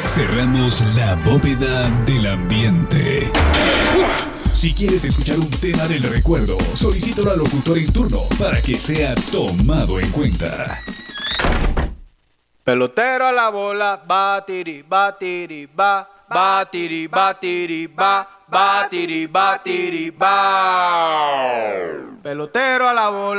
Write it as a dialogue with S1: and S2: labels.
S1: Cerramos la bóveda del ambiente. Si quieres escuchar un tema del recuerdo, solicítalo al locutor en turno para que sea tomado en cuenta.
S2: Pelotero a la bola, batiri, batiri, ba, batiri, batiri, ba, batiri, batiri, ba. Pelotero a la bola.